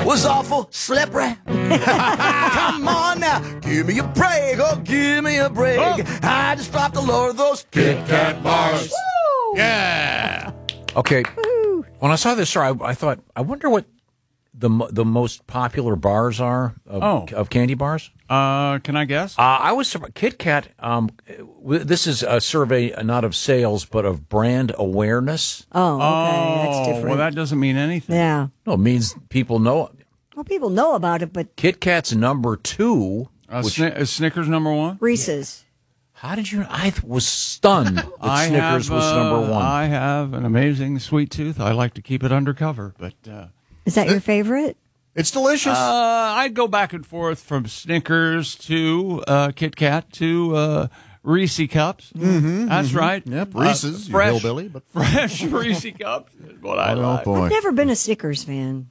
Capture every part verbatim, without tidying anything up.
was awful slippery. Come on now, give me a break, oh, give me a break. Oh. I just dropped a load of those Kit Kat bars. Woo! Yeah. Okay. Woo. When I saw this story, I, I thought, I wonder what the the most popular bars are of, oh. of candy bars. Uh, can I guess? Uh, I was surprised. Kit Kat. Um, this is a survey not of sales but of brand awareness. Oh, okay, oh, that's different. Well, that doesn't mean anything. Yeah. No, it means people know. Well, people know about it, but Kit Kat's number two. Uh, which, Sn- is Snickers number one? Reese's. How did you? I was stunned that I Snickers have, was number uh, one. I have an amazing sweet tooth. I like to keep it undercover, but uh, is that your favorite? It's delicious. Uh, I'd go back and forth from Snickers to uh, Kit Kat to uh, Reese cups. Mm-hmm, That's mm-hmm. right. Yep, Reese's, uh, fresh, you hillbilly. But... fresh Reese cups is what I oh, like. Boy. I've never been a Snickers fan.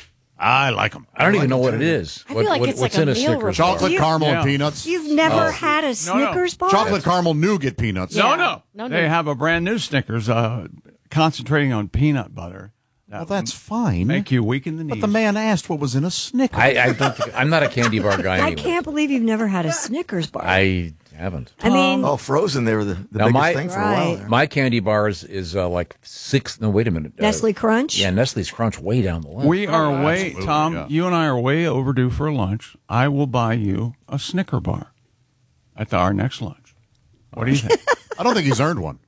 I like them. I don't I even like know what too. it is. I what, feel like what, it's what's like in a a meal Snickers replacement. bar? Chocolate You- caramel Yeah. and peanuts. You've never Oh. had a No, no. Snickers bar? Chocolate caramel nougat peanuts. No, Yeah. no, No, They no. have a brand new Snickers uh, concentrating on peanut butter. That Well, that's fine. make you weak in the knees. But the man asked what was in a Snickers. I, I don't think, I'm not a candy bar guy. I Anyway. can't believe you've never had a Snickers bar. I haven't. I mean, Oh, Frozen, they were the, the Now, biggest my- thing for a while Right. there. My candy bars is uh, like six. No, wait a minute. Uh, Nestle Crunch? Yeah, Nestle's Crunch way down the list. We are way, absolutely, Tom, yeah. you and I are way overdue for lunch. I will buy you a Snicker bar at the, our next lunch. What do you think? I don't think he's earned one.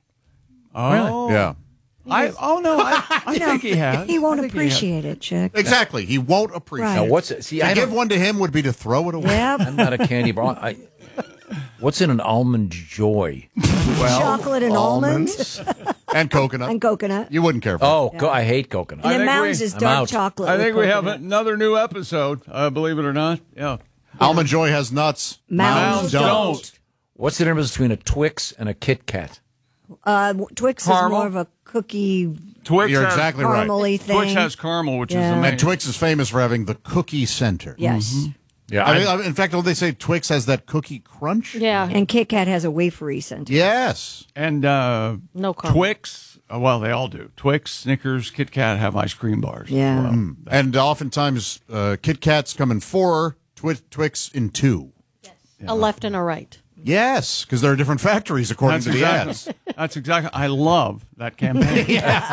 Oh, Yeah. I, oh no, I, I No, think he has. he won't I think he has. appreciate it, Chick. Exactly. He won't appreciate Right. Now, it. what's it? See, To I give don't, one to him would be to throw it away. Yep. I'm not a candy bar. I, what's in an almond joy? Chocolate and almonds And coconut. and coconut. You wouldn't care for Oh, co- I hate coconut. And I then think Mounds we- is I'm dark out. chocolate. I with think we have coconut. another new episode. Uh, believe it or not, yeah. it. Almond Joy has nuts. Mounds don't. don't. What's the difference between a Twix and a Kit Kat? Uh, Twix Caramel? is more of a cookie Twix You're has, exactly right. caramely thing. Twix has caramel, which Yeah. is amazing. And Twix is famous for having the cookie center. Yes. Yeah, I mean, I, I- in fact, don't they say Twix has that cookie crunch? Yeah. And Kit Kat has a wafery center. Yes. And uh, No caramel. Twix, uh, well, they all do. Twix, Snickers, Kit Kat have ice cream bars. as Yeah. well. Mm. And oftentimes, uh, Kit Kats come in four, Twi- Twix in two. A left and a right. Yes, because there are different factories according That's to the exactly. ads. That's exactly. I love that campaign.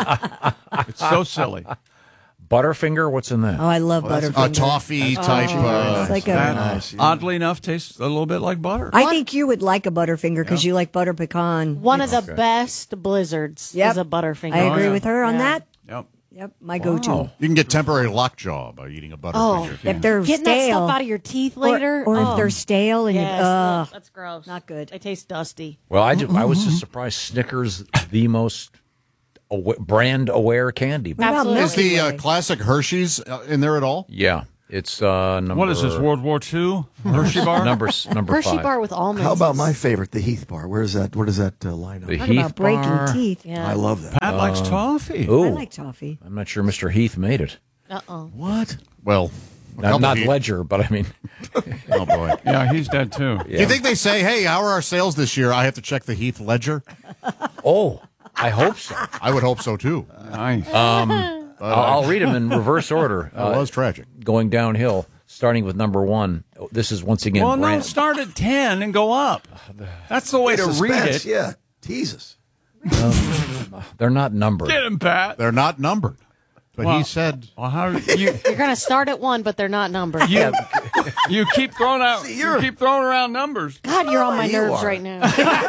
It's so silly. Butterfinger. What's in that? Oh, I love Butterfinger. A toffee type. Uh, It's like a, That, nice, yeah. oddly enough, tastes a little bit like butter. I think you would like a Butterfinger because you like butter pecan. One of the best blizzards Yep. is a Butterfinger. I agree yeah. with her on Yeah. that. Yep. Yep, my go-to. Wow. You can get temporary lockjaw by eating a Oh, Butterfinger. If they're Getting that stale, stuff out of your teeth or- later. or, oh. if they're stale and Yes, you, uh, that's gross. not good. They taste dusty. Well, I, ju- I was just surprised. Snickers, the most awa- brand aware candy. What about Absolutely. Is the uh, Milky Way? classic Hershey's uh, in there at all? Yeah, it's uh, number. What is this, World War Two? Hershey bar? Number s- number Hershey five. bar with almonds. How about is- my favorite, the Heath bar? Where is that? Where does that uh, line up? The Talk Heath about breaking bar. teeth. Yeah. I love that. Pat likes toffee. Ooh, I like toffee. I'm not sure Mister Heath made it. Uh-oh. What? Well, a Not, couple not of- Ledger, but I mean, Oh, boy. Yeah, he's dead too. Do you think they say, hey, how are our sales this year? I have to check the Heath ledger? oh, I hope so. I would hope so, too. Nice. I'll, I'll read them in reverse order. That was tragic. Going downhill, starting with number one. This is once again well, no, brand. start at ten and go up. That's the way to read Suspense, it. Yeah, tease us. They're not numbered. Get him, Pat. They're not numbered. But Well- he said, Well, how you You're going to start at one, but they're not numbered. you, you keep throwing out See, you you're- keep throwing around numbers. God, you're on my You nerves are. right now.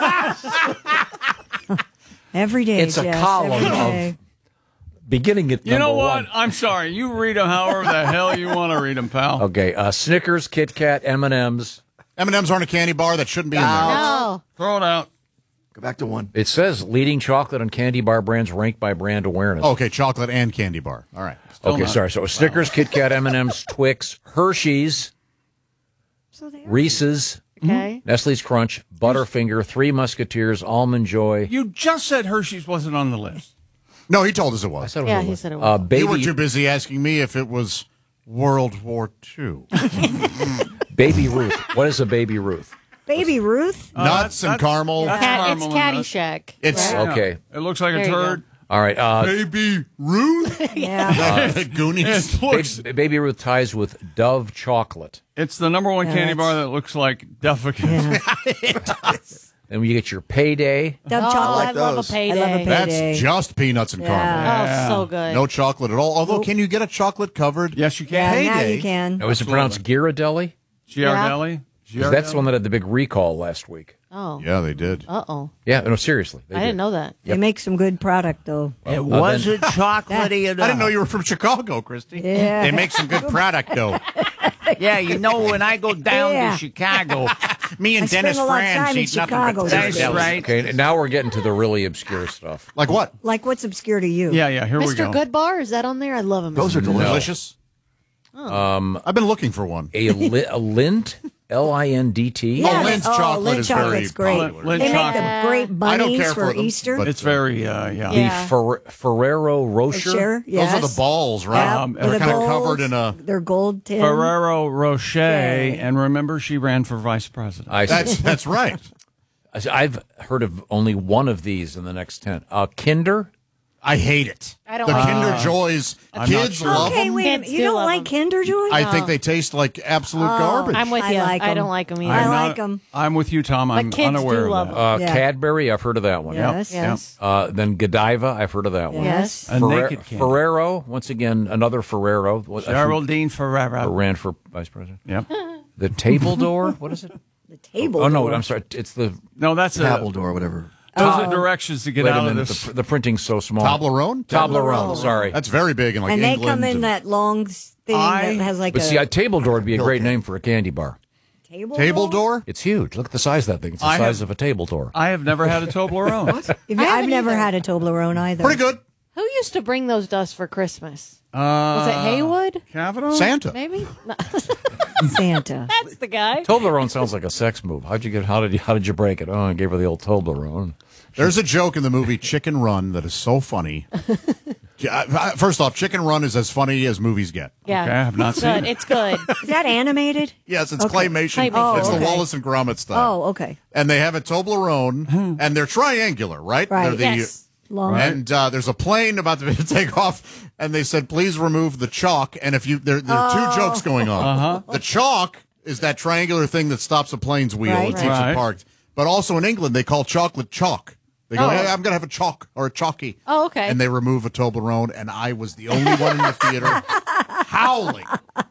Every day, It's a Jess, column every of- day. Beginning at You number know what? one. I'm sorry. You read them however the hell you want to read them, pal. Okay, uh, Snickers, Kit Kat, M and M's. M and M's aren't a candy bar. That shouldn't be in there. No. Throw it out. Go back to one. It says leading chocolate and candy bar brands ranked by brand awareness. Oh, okay, chocolate and candy bar. All right. Still okay, not. sorry. So Snickers, Kit Kat, M and M's, Twix, Hershey's, So they are. Reese's, Okay. Nestle's Crunch, Butterfinger, Three Musketeers, Almond Joy. You just said Hershey's wasn't on the list. No, he told us it I was. said it was Yeah, a he list. said it Uh, was. baby, You were too busy asking me if it was World War Two. Baby Ruth. What is a Baby Ruth? Baby Ruth? Nuts and that's- caramel. that's- Cat, it's caramel and nuts. Caddyshack. It's- right? Okay. It looks like There a you turd. All right. Uh, Baby Ruth? Yeah. Uh, Goonies? It looks, Baby, Baby Ruth ties with Dove chocolate. it's the number one Yeah, candy bar that's- that looks like Defecate. Yeah. Then you get your payday. Dove Oh, I chocolate. love a those. payday. I love a That's Payday. just peanuts and Yeah. caramel. Oh, so good. No chocolate at all. Although, can you get a chocolate covered? Yes, you Yeah, can. now Payday. you can. Now, is it pronounced Ghirardelli? Giardelli? 'Cause that's the one that had the big recall last week. Oh. Yeah, they did. Uh oh. Yeah, no, seriously. they I didn't did. know that. They make some good product, though. It wasn't chocolatey I enough. didn't know you were from Chicago, Christy. Yeah. They make some good product, though. Yeah, you know, when I go down Yeah. to Chicago, Me and I spend Dennis a lot of Franz time in eat nothing Chicago. but that's Ghirardelli. right. Okay, and now we're getting to the really obscure stuff. Like what? Like what's obscure to you? Yeah, yeah, here we Mister go. Goodbar, is that on there? I love him. Those are No. delicious. Um, I've been looking for one. A, li- a Lindt, L I N D T. Yeah. Oh, Lindt's oh, chocolate Lindt is very chocolate's great. popular. Lindt they make chocolate. the great I don't bunnies care for, for them, Easter. but- It's very, uh, yeah. The Yeah. Fer- Ferrero Rocher. Sure, yes. Those are the balls, right? Yep, Um, with They're the kind of gold- covered in a. They're gold tin. Ferrero Rocher, Okay. and remember, she ran for vice president. I, That's that's right. I've heard of only one of these in the next ten. Uh, Kinder. I hate it. I don't the like Kinder it. Joys. I'm not Kids sure. love Okay, them. wait a minute. Kids You do don't love like them. Kinder Joy? I think they taste like absolute garbage. I'm with I you. like I 'em. don't like them either. I I'm like not- 'em. I'm with you, Tom. I'm But kids unaware do of love that. 'em. Uh, Yeah. Cadbury. I've heard of that one. Yes. Yes. Uh, then Godiva. I've heard of that one. Yes. A Ferre- naked candy. Ferrero. Once again, another Ferrero. What- I think Geraldine Ferrero. ran for vice president. Yep. The Table Door. What is it? The table. Oh no, door. I'm sorry. It's the. No, that's a, Appledore, whatever. those Oh. are directions to get Wait out a of minute. this. The, the printing's so small. Toblerone? Toblerone. Sorry. That's very big in like And they England. come in and that long s- thing I- that has like But a see, a Table Door would be a great name for a candy bar. table. Table door? door? It's huge. Look at the size of that thing. It's the I size have- of a table door. I have never had a Toblerone. If you- I I've haven't never either. had a Toblerone either. Pretty good. Who used to bring those to us for Christmas? Uh, Was it Haywood? Kavanaugh? Santa. Maybe? No, Santa. that's the guy. Toblerone sounds like a sex move. How'd you get? How did you? How did you break it? Oh, I gave her the old Toblerone. There's a joke in the movie Chicken Run that is so funny. Uh, First off, Chicken Run is as funny as movies get. Yeah. Okay, I have not It's seen good. it. It's good. Is that animated? Yes, it's Okay. claymation. Claymation. It's Oh, the okay. Wallace and Gromit style. Oh, okay. And they have a Toblerone, and they're triangular, right? Right. They're the, Yes. Long. And uh, there's a plane about to take off, and they said, "Please remove the chalk." And if you, there, there are Oh. two jokes going on. Uh-huh. The chalk is that triangular thing that stops a plane's wheel Right. and keeps Right. it parked. But also in England, they call chocolate chalk. They go, Oh. hey, "I'm going to have a chalk or a chalky." Oh, okay. And they remove a Toblerone, and I was the only one in the theater howling,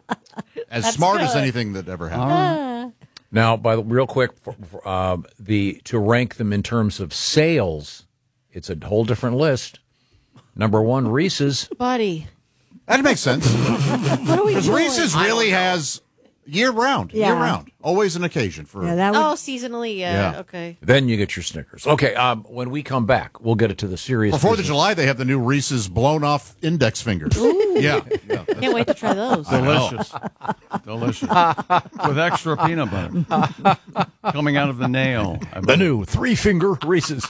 as That's smart as good. anything that ever happened. Now, by the real quick, for, for, uh, the to rank them in terms of sales, it's a whole different list. Number one, Reese's. Buddy. That makes sense. What are we Because doing? Reese's really has year round, year Yeah. round, always an occasion for. Yeah, that would. Oh, seasonally, yeah. Yeah. Okay. Then you get your Snickers. Okay, um, when we come back, we'll get it to the serious. For Fourth of business. July, they have the new Reese's blown off index fingers. Yeah, yeah. Can't wait to try those. Delicious. Delicious. With extra peanut butter coming out of the nail. I The believe. new three finger Reese's.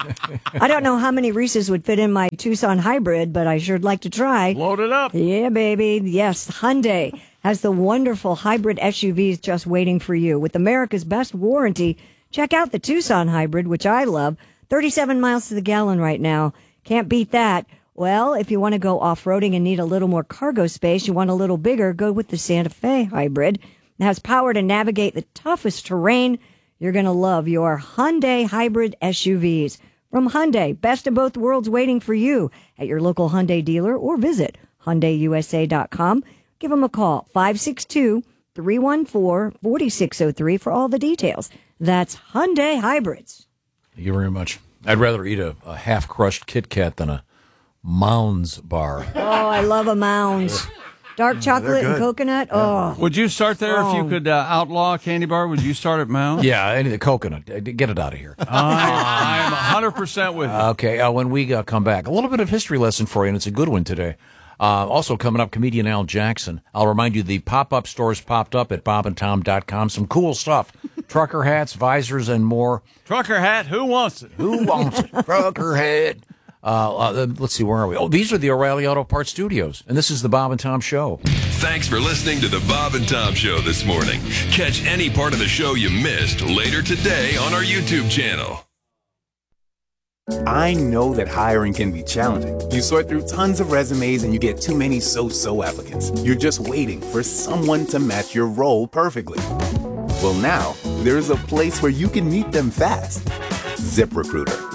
I don't know how many Reese's would fit in my Tucson hybrid, but I sure'd like to try. Load it up. Yeah, baby. Yes, Hyundai has the wonderful hybrid S U Vs just waiting for you. With America's best warranty, check out the Tucson hybrid, which I love. thirty-seven miles to the gallon right now. Can't beat that. Well, if you want to go off-roading and need a little more cargo space, you want a little bigger, go with the Santa Fe hybrid. It has power to navigate the toughest terrain. You're going to love your Hyundai hybrid S U Vs. From Hyundai, best of both worlds waiting for you at your local Hyundai dealer or visit Hyundai U S A dot com. Give them a call, five six two, three one four, four six zero three for all the details. That's Hyundai Hybrids. Thank you very much. I'd rather eat a, a half crushed Kit Kat than a Mounds bar. Oh, I love a Mounds. Dark chocolate and coconut. Oh, Would you start there if Oh. you could uh, outlaw a candy bar? Would you start at Mound? Yeah, any of the coconut. Uh, Get it out of here. I, I'm one hundred percent with you. Okay, uh, when we uh, come back, a little bit of history lesson for you, and it's a good one today. Uh, also coming up, comedian Al Jackson. I'll remind you, the pop-up stores popped up at bob and tom dot com. Some cool stuff. Trucker hats, visors, and more. Trucker hat, who wants it? Who wants it? Trucker hat. Uh, uh, let's see, where are we? Oh, these are the O'Reilly Auto Parts Studios, and this is the Bob and Tom Show. Thanks for listening to the Bob and Tom Show this morning. Catch any part of the show you missed later today on our YouTube channel. I know that hiring can be challenging. You sort through tons of resumes and you get too many so-so applicants. You're just waiting for someone to match your role perfectly. Well, now, there's a place where you can meet them fast. ZipRecruiter.